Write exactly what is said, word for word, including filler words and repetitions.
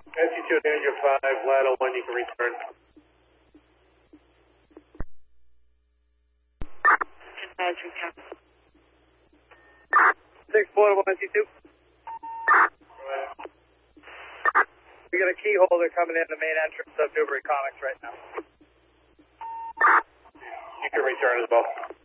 S U two Danger five, Lado one, you can return. six four one S U two. We got a key holder coming in the main entrance of Newbury Comics right now. You can return as well.